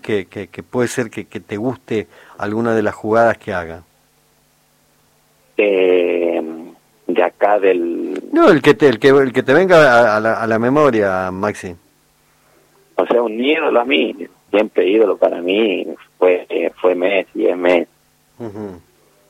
que puede ser que te guste alguna de las jugadas que haga? De acá del... No, el que te venga a la memoria, Maxi. O sea, un ídolo a mí, siempre ídolo para mí, fue Messi, es Messi, Uh-huh.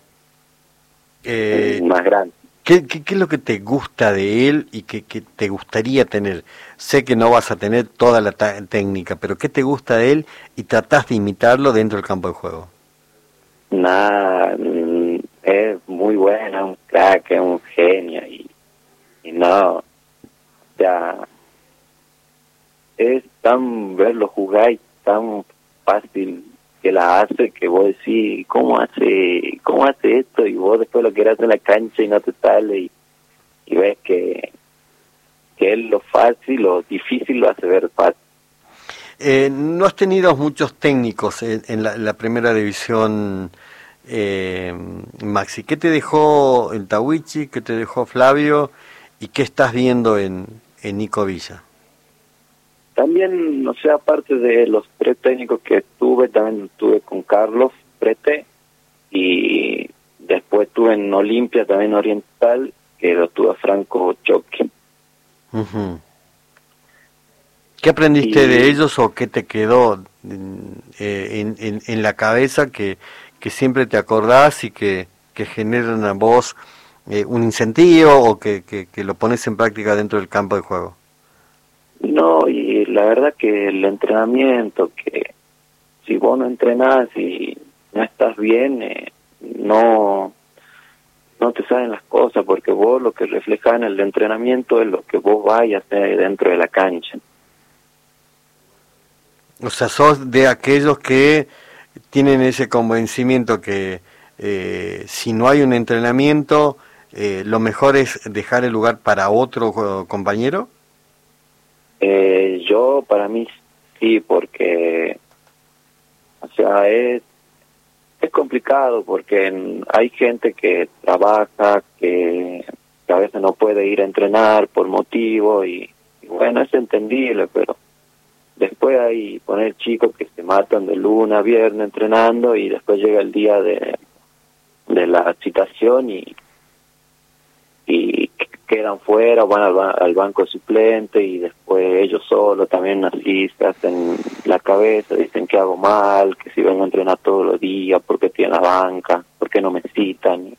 el más grande. ¿Qué es lo que te gusta de él y que te gustaría tener? Sé que no vas a tener toda la técnica, pero ¿qué te gusta de él y tratás de imitarlo dentro del campo de juego? Nada, es muy buena, un crack, es un genio y no, o sea, es tan verlo jugar y tan fácil que la hace que vos decís, ¿cómo hace esto? Y vos después lo querés hacer en la cancha y no te sale y ves que él lo fácil, lo difícil lo hace ver fácil. No has tenido muchos técnicos en la primera división, Maxi. ¿Qué te dejó el Tawichi? ¿Qué te dejó Flavio? ¿Y qué estás viendo en Nico Villa? También, o sea, aparte de los tres técnicos que tuve, también estuve con Carlos Prete y después estuve en Olimpia, también Oriental, que lo tuve a Franco Choque. Uh-huh. ¿Qué aprendiste de ellos o qué te quedó en la cabeza que siempre te acordás y que generan a vos un incentivo o que lo pones en práctica dentro del campo de juego? No, y la verdad que el entrenamiento, que si vos no entrenás y no estás bien, no te salen las cosas, porque vos lo que reflejás en el entrenamiento es lo que vos vayas a hacer dentro de la cancha. O sea, sos de aquellos que tienen ese convencimiento que si no hay un entrenamiento, lo mejor es dejar el lugar para otro compañero. Yo, para mí, sí, porque, o sea, es complicado, porque hay gente que trabaja, que a veces no puede ir a entrenar por motivo, y bueno, es entendible, pero después hay poner chicos que se matan de lunes a viernes entrenando y después llega el día de la citación y quedan fuera, van al banco suplente y después ellos solos también así se hacen la cabeza, dicen que hago mal, que si vengo a entrenar todos los días, porque estoy en la banca, porque no me citan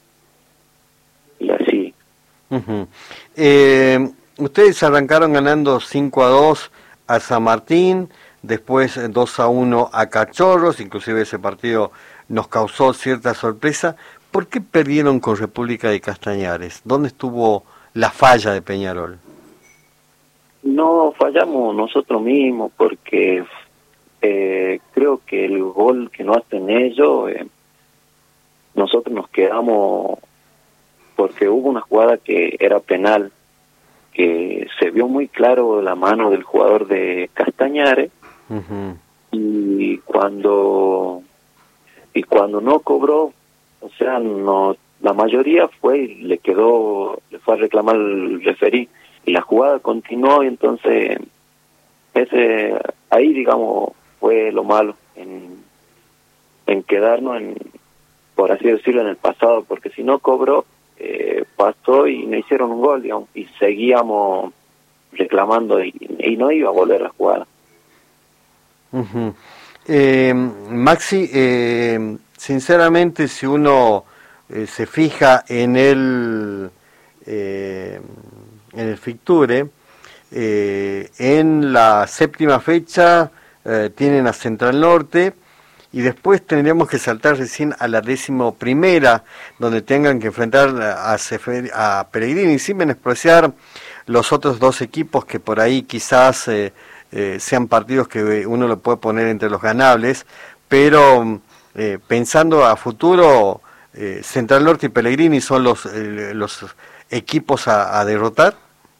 y así. Uh-huh. Ustedes arrancaron ganando 5-2 a San Martín, después 2-1 a Cachorros, inclusive ese partido nos causó cierta sorpresa. ¿Por qué perdieron con República de Castañares? ¿Dónde estuvo la falla de Peñarol? No, fallamos nosotros mismos, porque creo que el gol que no hacen ellos, nosotros nos quedamos, porque hubo una jugada que era penal, que se vio muy claro la mano del jugador de Castañares. Uh-huh. y cuando no cobró, o sea, no, la mayoría fue y le fue a reclamar el referí y la jugada continuó, y entonces ahí, digamos, fue lo malo en quedarnos por así decirlo, en el pasado, porque si no cobró, pasó y no hicieron un gol, digamos, y seguíamos reclamando y no iba a volver a jugar. Uh-huh. Maxi, sinceramente, si uno se fija en el Ficture, en la séptima fecha tienen a Central Norte, y después tendríamos que saltar recién a la 11ª, donde tengan que enfrentar a Pellegrini, sin menospreciar los otros dos equipos que por ahí quizás sean partidos que uno lo puede poner entre los ganables, pero pensando a futuro, Central Norte y Pellegrini son los equipos a derrotar.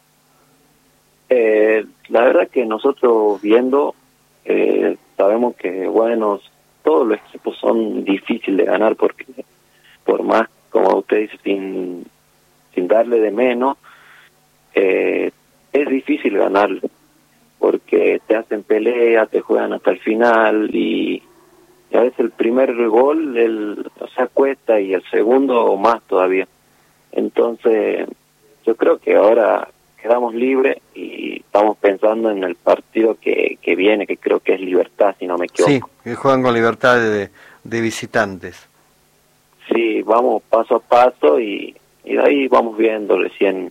La verdad que nosotros viendo, sabemos que, bueno, todos los equipos son difíciles de ganar, porque por más, como usted dice, sin darle de menos, es difícil ganarle. porque te hacen pelea, te juegan hasta el final y a veces el primer gol cuesta y el segundo más todavía. Entonces yo creo que ahora quedamos libres y estamos pensando en el partido que viene, que creo que es Libertad, si no me equivoco. Sí, que juegan con Libertad de visitantes. Sí, vamos paso a paso y de ahí vamos viendo recién.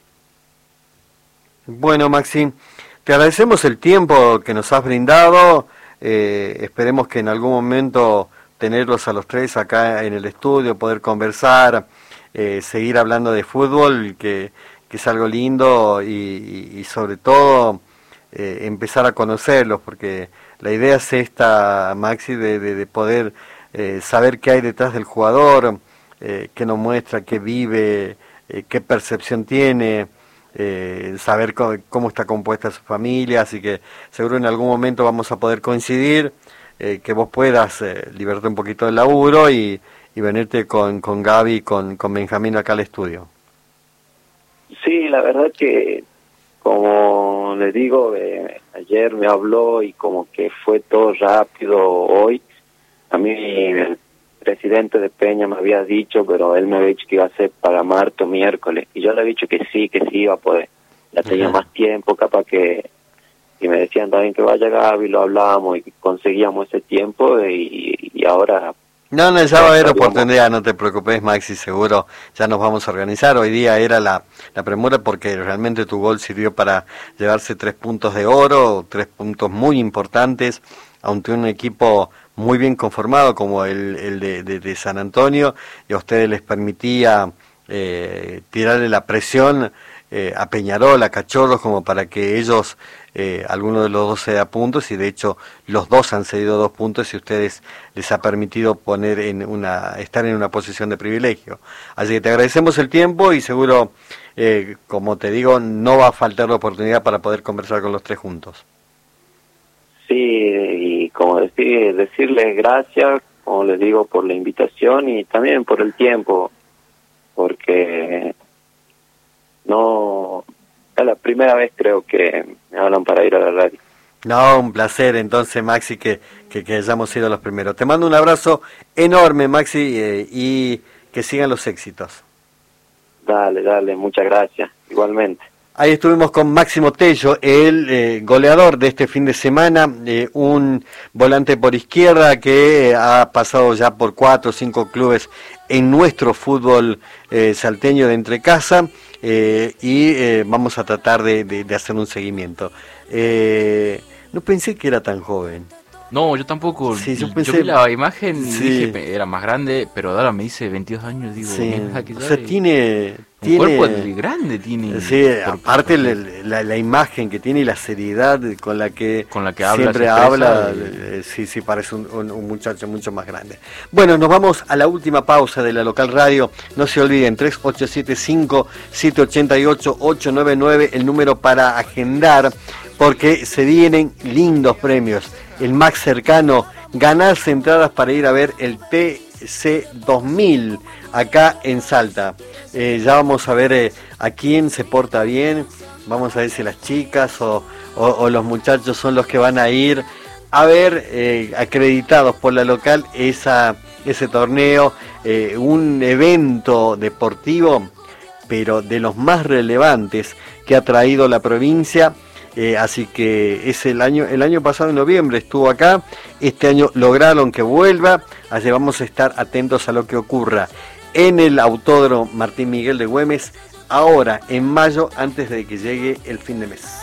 Bueno, Maxi, te agradecemos el tiempo que nos has brindado. Esperemos que en algún momento tenerlos a los tres acá en el estudio, poder conversar, seguir hablando de fútbol, que es algo lindo y sobre todo empezar a conocerlos, porque la idea es esta, Maxi, de poder saber qué hay detrás del jugador, qué nos muestra, qué vive, qué percepción tiene, saber cómo está compuesta su familia, así que seguro en algún momento vamos a poder coincidir, que vos puedas liberarte un poquito del laburo y venirte con Gaby, con Benjamín acá al estudio. Sí, la verdad que, como les digo, ayer me habló y como que fue todo rápido hoy. A mí el presidente de Peña me había dicho, pero él me había dicho que iba a ser para martes o miércoles, y yo le había dicho que sí iba a poder. Ya tenía más tiempo, capaz que... Y me decían también que vaya Gaby, lo hablábamos y conseguíamos ese tiempo y ahora... No, ya va a haber oportunidad, no te preocupes, Maxi, seguro ya nos vamos a organizar. Hoy día era la premura porque realmente tu gol sirvió para llevarse 3 puntos de oro, 3 puntos muy importantes, ante un equipo muy bien conformado como el de San Antonio, y a ustedes les permitía tirarle la presión a Peñarol, a Cachorros, como para que ellos, alguno de los dos se da puntos, y de hecho los dos han cedido 2 puntos y ustedes les ha permitido estar en una posición de privilegio. Así que te agradecemos el tiempo y seguro, como te digo, no va a faltar la oportunidad para poder conversar con los tres juntos. Sí, y como decirles gracias, como les digo, por la invitación y también por el tiempo, porque no es la primera vez creo que me hablan para ir a la radio. No, un placer entonces, Maxi, que hayamos sido los primeros. Te mando un abrazo enorme, Maxi, y que sigan los éxitos. Dale, muchas gracias, igualmente. Ahí estuvimos con Máximo Tello, el goleador de este fin de semana, un volante por izquierda que ha pasado ya por 4 o 5 clubes en nuestro fútbol salteño de entrecasa, y vamos a tratar de hacer un seguimiento. No pensé que era tan joven. No, yo tampoco. Sí, yo vi la imagen y sí, dije era más grande, pero ahora me dice 22 años, digo, sí, que o sea, tiene un cuerpo grande, tiene. Sí, aparte la imagen que tiene y la seriedad con la que siempre habla, sí, parece un muchacho mucho más grande. Bueno, nos vamos a la última pausa de la local radio. No se olviden, 3875-788-899, el número para agendar, porque se vienen lindos premios. El más cercano, ganarse entradas para ir a ver el TC 2000 acá en Salta. Ya vamos a ver a quién se porta bien, vamos a ver si las chicas o los muchachos son los que van a ir a ver, acreditados por la local, ese torneo, un evento deportivo, pero de los más relevantes que ha traído la provincia. Así que es el año pasado en noviembre estuvo acá, este año lograron que vuelva, así vamos a estar atentos a lo que ocurra en el Autódromo Martín Miguel de Güemes, ahora en mayo, antes de que llegue el fin de mes.